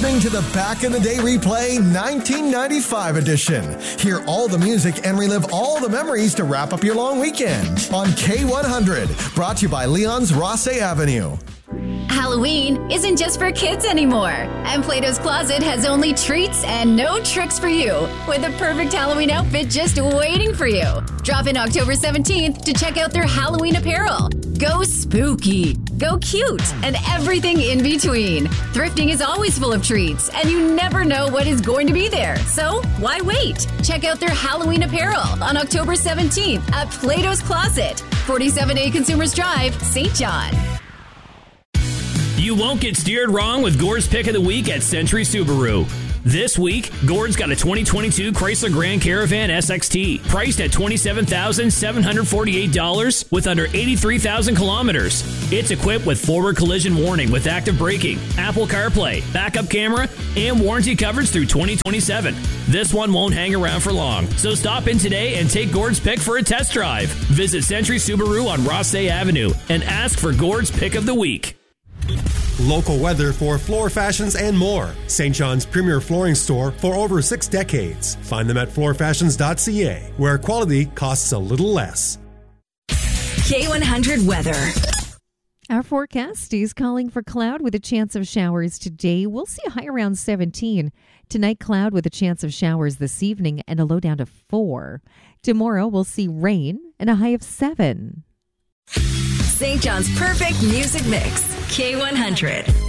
listening to the Back in the Day Replay 1995 edition. Hear all the music and relive all the memories to wrap up your long weekend on K100. Brought to you by Leon's Rosse Avenue. Halloween isn't just for kids anymore. And Plato's Closet has only treats and no tricks for you, with a perfect Halloween outfit just waiting for you. Drop in October 17th to check out their Halloween apparel. Go spooky, go cute, and everything in between. Thrifting is always full of treats, and you never know what is going to be there. So why wait? Check out their Halloween apparel on October 17th at Plato's Closet, 47A Consumers Drive, St. John. You won't get steered wrong with Gord's Pick of the Week at Century Subaru. This week, Gord's got a 2022 Chrysler Grand Caravan SXT, priced at $27,748 with under 83,000 kilometers. It's equipped with forward collision warning with active braking, Apple CarPlay, backup camera, and warranty coverage through 2027. This one won't hang around for long, so stop in today and take Gord's Pick for a test drive. Visit Century Subaru on Rosse Avenue and ask for Gord's Pick of the Week. Local weather for floor fashions and more. St. John's premier flooring store for over 6 decades. Find them at floorfashions.ca, where quality costs a little less. K100 weather. Our forecast is calling for cloud with a chance of showers today. We'll see a high around 17. Tonight, cloud with a chance of showers this evening and a low down to 4. Tomorrow, we'll see rain and a high of 7. St. John's perfect music mix. K100.